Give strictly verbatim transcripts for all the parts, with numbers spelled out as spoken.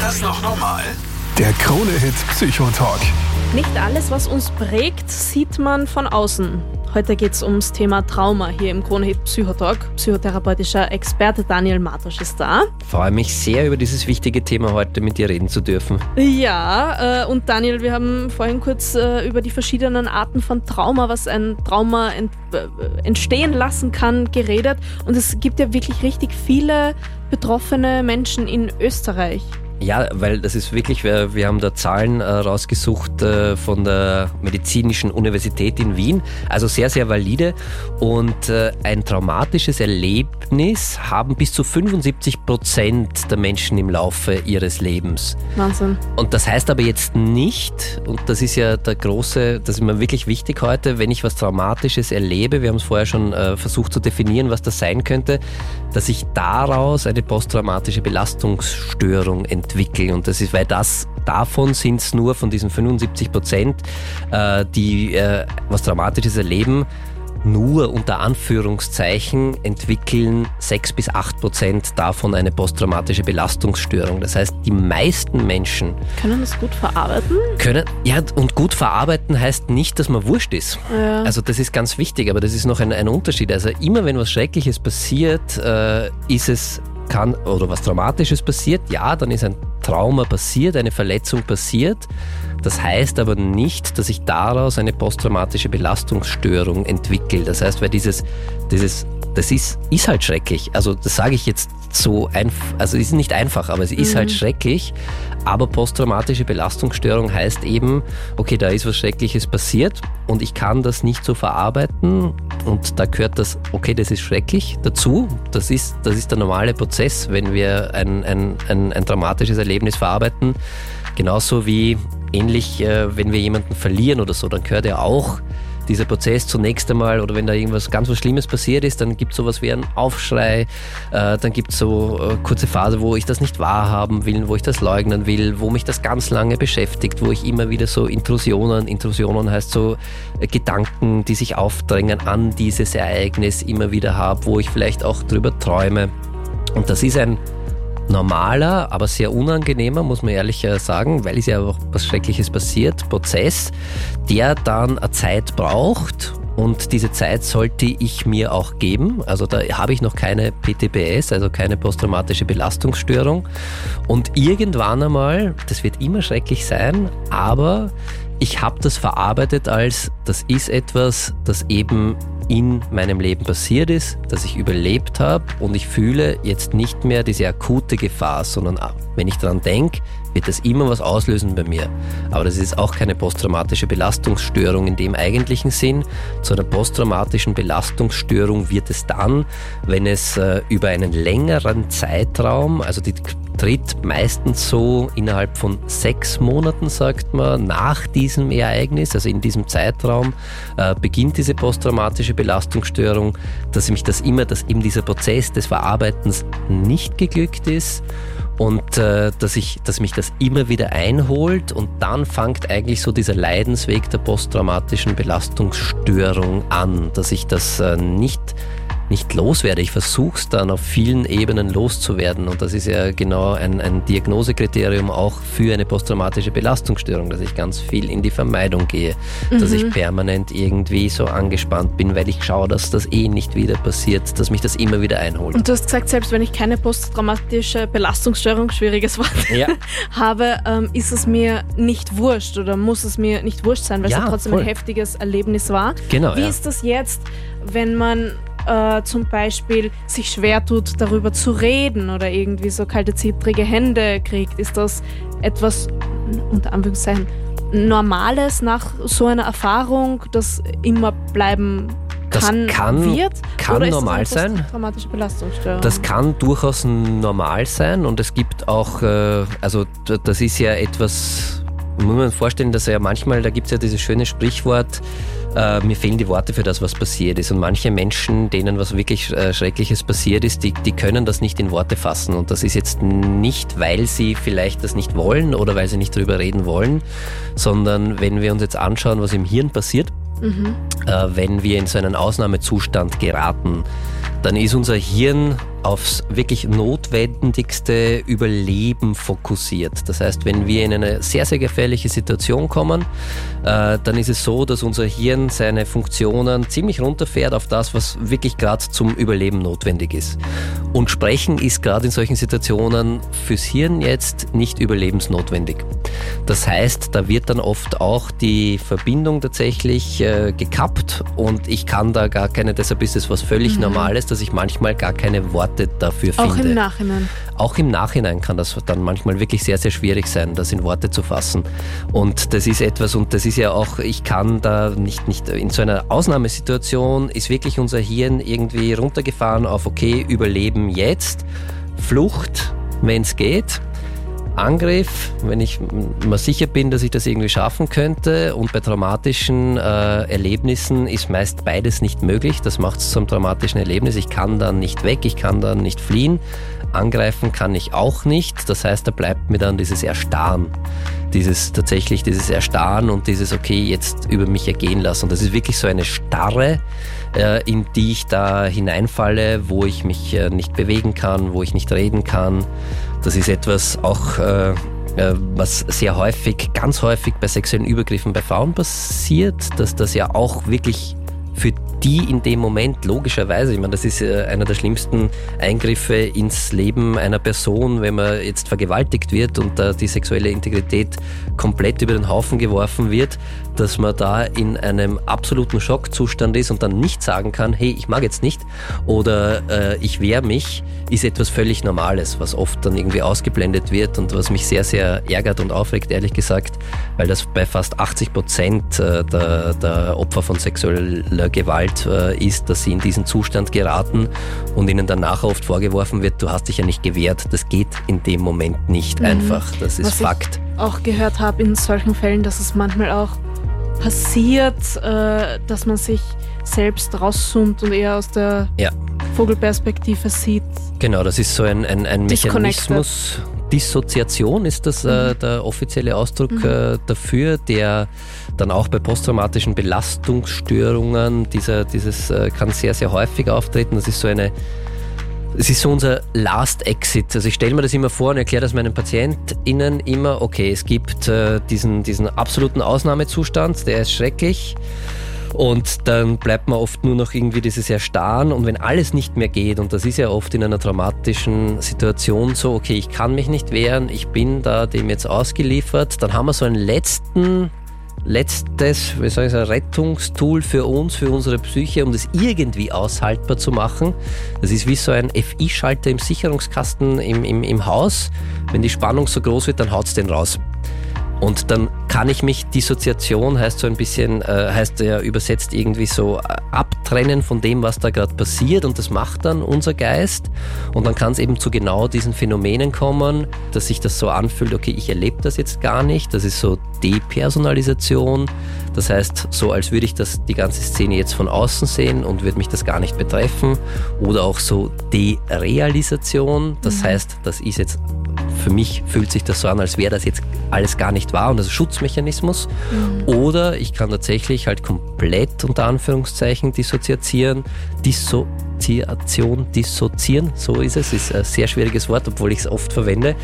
das noch normal? Der Krone-Hit Psychotalk. Nicht alles, was uns prägt, sieht man von außen. Heute geht es ums Thema Trauma hier im Krone-Hit Psychotalk. Psychotherapeutischer Experte Daniel Martosch ist da. Ich freue mich sehr, über dieses wichtige Thema heute mit dir reden zu dürfen. Ja, äh, und Daniel, wir haben vorhin kurz äh, über die verschiedenen Arten von Trauma, was ein Trauma ent, äh, entstehen lassen kann, geredet. Und es gibt ja wirklich richtig viele betroffene Menschen in Österreich. Ja, weil das ist wirklich, wir, wir haben da Zahlen äh, rausgesucht äh, von der Medizinischen Universität in Wien, also sehr, sehr valide, und äh, ein traumatisches Erlebnis haben bis zu fünfundsiebzig Prozent der Menschen im Laufe ihres Lebens. Wahnsinn. Und das heißt aber jetzt nicht, und das ist ja der große, das ist mir wirklich wichtig heute, wenn ich was Traumatisches erlebe, wir haben es vorher schon äh, versucht zu definieren, was das sein könnte, dass ich daraus eine posttraumatische Belastungsstörung entwickle. entwickeln. Und das ist, weil das, davon sind es nur von diesen fünfundsiebzig Prozent, äh, die äh, was Traumatisches erleben, nur unter Anführungszeichen entwickeln sechs bis acht Prozent davon eine posttraumatische Belastungsstörung. Das heißt, die meisten Menschen können das gut verarbeiten? Können, ja, und gut verarbeiten heißt nicht, dass man wurscht ist. Ja. Also das ist ganz wichtig, aber das ist noch ein, ein Unterschied. Also immer wenn was Schreckliches passiert, äh, ist es kann oder was Traumatisches passiert, ja, dann ist ein Trauma passiert, eine Verletzung passiert. Das heißt aber nicht, dass ich daraus eine posttraumatische Belastungsstörung entwickle. Das heißt, weil dieses, dieses, das ist, ist halt schrecklich. Also das sage ich jetzt so einfach, also es ist nicht einfach, aber es ist mhm. halt schrecklich. Aber posttraumatische Belastungsstörung heißt eben, okay, da ist was Schreckliches passiert und ich kann das nicht so verarbeiten und da gehört das, okay, das ist schrecklich dazu. Das ist, das ist der normale Prozess, wenn wir ein, ein, ein, ein traumatisches Erlebnis verarbeiten. Genauso wie ähnlich, äh, wenn wir jemanden verlieren oder so, dann gehört ja auch dieser Prozess zunächst einmal, oder wenn da irgendwas ganz was Schlimmes passiert ist, dann gibt es sowas wie einen Aufschrei, äh, dann gibt es so äh, kurze Phase, wo ich das nicht wahrhaben will, wo ich das leugnen will, wo mich das ganz lange beschäftigt, wo ich immer wieder so Intrusionen, Intrusionen heißt so äh, Gedanken, die sich aufdrängen an dieses Ereignis immer wieder habe, wo ich vielleicht auch drüber träume. Und das ist ein normaler, aber sehr unangenehmer, muss man ehrlich sagen, weil es ja auch was Schreckliches passiert, Prozess, der dann eine Zeit braucht und diese Zeit sollte ich mir auch geben. Also da habe ich noch keine P T B S, also keine posttraumatische Belastungsstörung, und irgendwann einmal, das wird immer schrecklich sein, aber ich habe das verarbeitet als, das ist etwas, das eben in meinem Leben passiert ist, dass ich überlebt habe und ich fühle jetzt nicht mehr diese akute Gefahr, sondern wenn ich daran denke, wird das immer was auslösen bei mir. Aber das ist auch keine posttraumatische Belastungsstörung in dem eigentlichen Sinn. Zu einer posttraumatischen Belastungsstörung wird es dann, wenn es äh, über einen längeren Zeitraum, also die tritt meistens so innerhalb von sechs Monaten, sagt man, nach diesem Ereignis, also in diesem Zeitraum, äh, beginnt diese posttraumatische Belastungsstörung, dass mich das immer, dass eben dieser Prozess des Verarbeitens nicht geglückt ist und äh, dass ich, dass mich das immer wieder einholt, und dann fängt eigentlich so dieser Leidensweg der posttraumatischen Belastungsstörung an, dass ich das äh, nicht nicht loswerde. Ich versuche es dann auf vielen Ebenen loszuwerden, und das ist ja genau ein, ein Diagnosekriterium auch für eine posttraumatische Belastungsstörung, dass ich ganz viel in die Vermeidung gehe, mhm. dass ich permanent irgendwie so angespannt bin, weil ich schaue, dass das eh nicht wieder passiert, dass mich das immer wieder einholt. Und du hast gesagt, selbst wenn ich keine posttraumatische Belastungsstörung, schwieriges Wort, ja. habe, ähm, ist es mir nicht wurscht oder muss es mir nicht wurscht sein, weil ja, es ja trotzdem voll. ein heftiges Erlebnis war. Genau, Wie ja. ist das jetzt, wenn man Äh, zum Beispiel sich schwer tut, darüber zu reden oder irgendwie so kalte, zittrige Hände kriegt? Ist das etwas, unter Anführungszeichen, Normales nach so einer Erfahrung, das immer bleiben kann, das kann, wird? kann oder normal ist das eine sein. Posttraumatische Belastungsstörung? Das kann durchaus normal sein, und es gibt auch, äh, also das ist ja etwas, muss man vorstellen, dass ja manchmal, da gibt es ja dieses schöne Sprichwort, äh, mir fehlen die Worte für das, was passiert ist. Und manche Menschen, denen was wirklich äh, Schreckliches passiert ist, die, die können das nicht in Worte fassen. Und das ist jetzt nicht, weil sie vielleicht das nicht wollen oder weil sie nicht drüber reden wollen, sondern wenn wir uns jetzt anschauen, was im Hirn passiert, mhm. äh, wenn wir in so einen Ausnahmezustand geraten, dann ist unser Hirn aufs wirklich notwendigste Überleben fokussiert. Das heißt, wenn wir in eine sehr, sehr gefährliche Situation kommen, äh, dann ist es so, dass unser Hirn seine Funktionen ziemlich runterfährt auf das, was wirklich gerade zum Überleben notwendig ist. Und Sprechen ist gerade in solchen Situationen fürs Hirn jetzt nicht überlebensnotwendig. Das heißt, da wird dann oft auch die Verbindung tatsächlich äh, gekappt und ich kann da gar keine, deshalb ist es was völlig mhm. Normales, dass ich manchmal gar keine Worte dafür finde. Auch im Nachhinein? Auch im Nachhinein kann das dann manchmal wirklich sehr, sehr schwierig sein, das in Worte zu fassen. Und das ist etwas, und das ist ja auch, ich kann da nicht, nicht in so einer Ausnahmesituation ist wirklich unser Hirn irgendwie runtergefahren auf, okay, Überleben jetzt, Flucht, wenn es geht, Angriff, wenn ich mir sicher bin, dass ich das irgendwie schaffen könnte, und bei traumatischen äh, Erlebnissen ist meist beides nicht möglich. Das macht es zum traumatischen Erlebnis. Ich kann dann nicht weg, ich kann dann nicht fliehen, angreifen kann ich auch nicht. Das heißt, da bleibt mir dann dieses Erstarren, dieses tatsächlich dieses Erstarren und dieses okay, jetzt über mich ergehen lassen. Und das ist wirklich so eine Starre, äh, in die ich da hineinfalle, wo ich mich äh, nicht bewegen kann, wo ich nicht reden kann. Das ist etwas auch, äh, äh, was sehr häufig, ganz häufig bei sexuellen Übergriffen bei Frauen passiert, dass das ja auch wirklich für die in dem Moment logischerweise, ich meine, das ist äh, einer der schlimmsten Eingriffe ins Leben einer Person, wenn man jetzt vergewaltigt wird und da die sexuelle Integrität komplett über den Haufen geworfen wird, dass man da in einem absoluten Schockzustand ist und dann nicht sagen kann, hey, ich mag jetzt nicht oder äh, ich wehre mich, ist etwas völlig Normales, was oft dann irgendwie ausgeblendet wird und was mich sehr, sehr ärgert und aufregt, ehrlich gesagt, weil das bei fast achtzig Prozent der, der Opfer von sexueller Gewalt äh, ist, dass sie in diesen Zustand geraten und ihnen dann nachher oft vorgeworfen wird, du hast dich ja nicht gewehrt. Das geht in dem Moment nicht mhm. einfach. Das ist was Fakt. Ich auch gehört habe in solchen Fällen, dass es manchmal auch passiert, äh, dass man sich selbst rauszoomt und eher aus der ja. Vogelperspektive sieht. Genau, das ist so ein, ein, ein Mechanismus. Dissoziation ist das äh, der offizielle Ausdruck mhm. äh, dafür, der dann auch bei posttraumatischen Belastungsstörungen, dieser, dieses äh, kann sehr, sehr häufig auftreten. Das ist so eine Es ist so unser Last Exit. Also ich stelle mir das immer vor und erkläre das meinen PatientInnen immer, okay, es gibt äh, diesen, diesen absoluten Ausnahmezustand, der ist schrecklich. Und dann bleibt man oft nur noch irgendwie dieses Erstarren und wenn alles nicht mehr geht, und das ist ja oft in einer traumatischen Situation so, okay, ich kann mich nicht wehren, ich bin da dem jetzt ausgeliefert, dann haben wir so einen letzten, letztes, wie soll ich sagen, Rettungstool für uns, für unsere Psyche, um das irgendwie aushaltbar zu machen. Das ist wie so ein F I-Schalter im Sicherungskasten im, im, im Haus. Wenn die Spannung so groß wird, dann haut's den raus. Und dann kann ich mich, Dissoziation heißt so ein bisschen, äh, heißt ja übersetzt irgendwie so äh, abtrennen von dem, was da gerade passiert, und das macht dann unser Geist und dann kann es eben zu genau diesen Phänomenen kommen, dass sich das so anfühlt, okay, ich erlebe das jetzt gar nicht, das ist so Depersonalisation, das heißt so, als würde ich das, die ganze Szene jetzt von außen sehen und würde mich das gar nicht betreffen, oder auch so Derealisation, das mhm. heißt, das ist jetzt, für mich fühlt sich das so an, als wäre das jetzt alles gar nicht wahr und das ist ein Schutzmechanismus. Mhm. Oder ich kann tatsächlich halt komplett unter Anführungszeichen dissoziieren, Dissoziation, dissoziieren, so ist es, ist ein sehr schwieriges Wort, obwohl ich es oft verwende.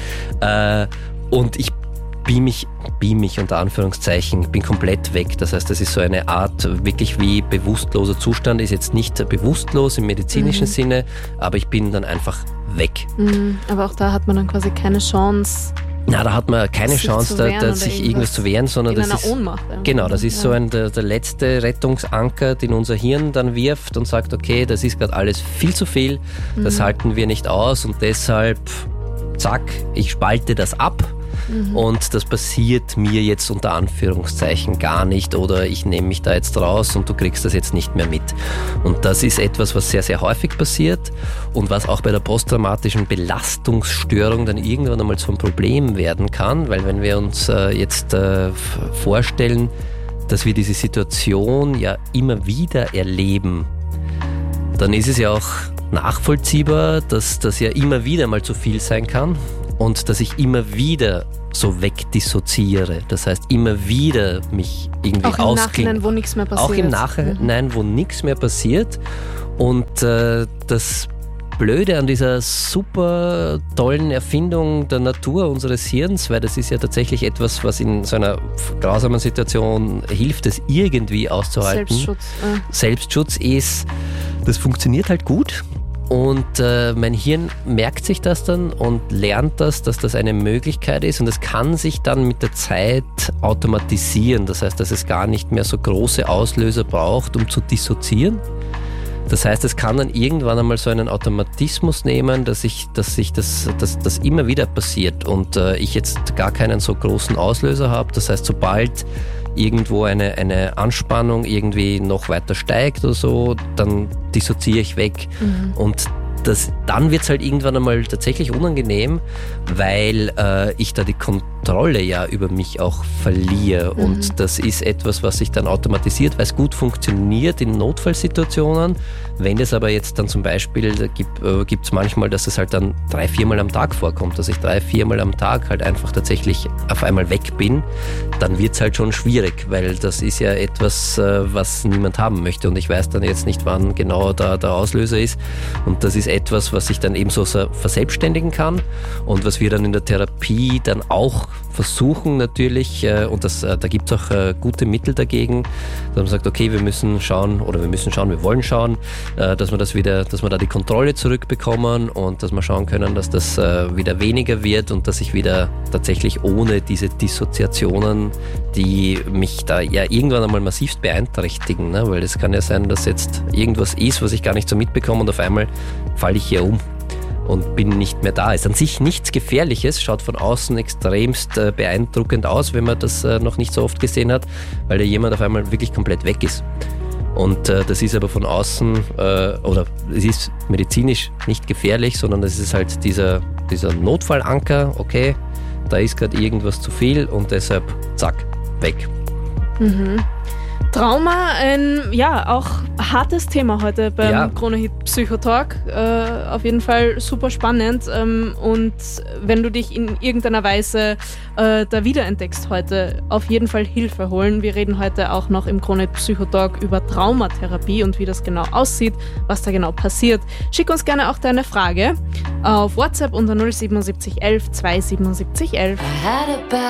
Und ich beam mich, beam mich unter Anführungszeichen, bin komplett weg. Das heißt, das ist so eine Art wirklich wie bewusstloser Zustand, ist jetzt nicht bewusstlos im medizinischen mhm. Sinne, aber ich bin dann einfach weg. Mhm, aber auch da hat man dann quasi keine Chance. Na, da hat man keine Chance, da, da sich irgendwas, irgendwas zu wehren, sondern in das einer ist Ohnmacht. Genau, das ist ja. so ein der, der letzte Rettungsanker, den unser Hirn dann wirft und sagt, okay, das ist gerade alles viel zu viel, mhm. das halten wir nicht aus und deshalb, zack, ich spalte das ab. Mhm. Und das passiert mir jetzt unter Anführungszeichen gar nicht oder ich nehme mich da jetzt raus und du kriegst das jetzt nicht mehr mit. Und das ist etwas, was sehr, sehr häufig passiert und was auch bei der posttraumatischen Belastungsstörung dann irgendwann einmal zum Problem werden kann, weil wenn wir uns äh, jetzt äh, vorstellen, dass wir diese Situation ja immer wieder erleben, dann ist es ja auch nachvollziehbar, dass das ja immer wieder mal zu viel sein kann. Und dass ich immer wieder so wegdissoziiere. Das heißt, immer wieder mich irgendwie ausklinge. Auch im Nachhinein, wo nichts mehr passiert. Auch im Nachhinein, mhm. wo nichts mehr passiert. Und äh, das Blöde an dieser super tollen Erfindung der Natur unseres Hirns, weil das ist ja tatsächlich etwas, was in so einer grausamen Situation hilft, es irgendwie auszuhalten. Selbstschutz. Äh. Selbstschutz ist, das funktioniert halt gut. Und äh, mein Hirn merkt sich das dann und lernt das, dass das eine Möglichkeit ist und es kann sich dann mit der Zeit automatisieren. Das heißt, dass es gar nicht mehr so große Auslöser braucht, um zu dissoziieren. Das heißt, es kann dann irgendwann einmal so einen Automatismus nehmen, dass ich, dass sich das, dass, das immer wieder passiert und äh, ich jetzt gar keinen so großen Auslöser habe. Das heißt, sobald irgendwo eine, eine Anspannung irgendwie noch weiter steigt oder so, dann dissoziiere ich weg. Mhm. Und das, dann wird es halt irgendwann einmal tatsächlich unangenehm, weil äh, ich da die Kontrolle ja über mich auch verliere. Mhm. Und das ist etwas, was sich dann automatisiert, weil es gut funktioniert in Notfallsituationen. Wenn das aber jetzt dann zum Beispiel, da gibt äh, gibt's manchmal, dass es halt dann drei, viermal am Tag vorkommt, dass ich drei, viermal am Tag halt einfach tatsächlich auf einmal weg bin, dann wird es halt schon schwierig, weil das ist ja etwas, äh, was niemand haben möchte und ich weiß dann jetzt nicht, wann genau da der Auslöser ist und das ist etwas, was ich dann eben so verselbstständigen kann und was wir dann in der Therapie dann auch versuchen natürlich, äh, und das, äh, da gibt es auch äh, gute Mittel dagegen, dass man sagt, okay, wir müssen schauen oder wir müssen schauen, wir wollen schauen, äh, dass wir das wieder, dass wir da die Kontrolle zurückbekommen und dass wir schauen können, dass das äh, wieder weniger wird und dass ich wieder tatsächlich ohne diese Dissoziationen, die mich da ja irgendwann einmal massivst beeinträchtigen, ne? Weil es kann ja sein, dass jetzt irgendwas ist, was ich gar nicht so mitbekomme und auf einmal falle ich hier um und bin nicht mehr da. Ist an sich nichts Gefährliches, schaut von außen extremst äh, beeindruckend aus, wenn man das äh, noch nicht so oft gesehen hat, weil da jemand auf einmal wirklich komplett weg ist. Und äh, das ist aber von außen, äh, oder es ist medizinisch nicht gefährlich, sondern es ist halt dieser, dieser Notfallanker, okay, da ist gerade irgendwas zu viel und deshalb zack, weg. Mhm. Trauma, ein ja auch hartes Thema heute beim ja. Krone-Hit Psychotalk. Äh, auf jeden Fall super spannend. Ähm, und wenn du dich in irgendeiner Weise äh, da wiederentdeckst heute, auf jeden Fall Hilfe holen. Wir reden heute auch noch im Krone-Hit Psychotalk über Traumatherapie und wie das genau aussieht, was da genau passiert. Schick uns gerne auch deine Frage auf WhatsApp unter null sieben sieben eins eins zwei sieben sieben eins eins.